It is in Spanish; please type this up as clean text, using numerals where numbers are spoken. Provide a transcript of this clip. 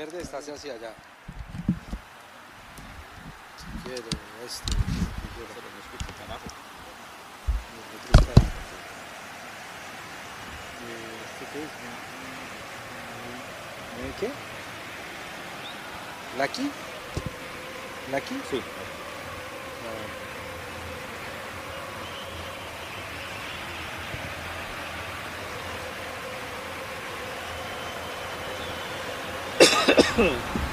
verde está hacia allá. Si quiero, este, Pero no escucho, carajo. el otro está ahí. ¿Este qué es? ¿Qué? ¿Lucky? ¿Lucky? Sí. No.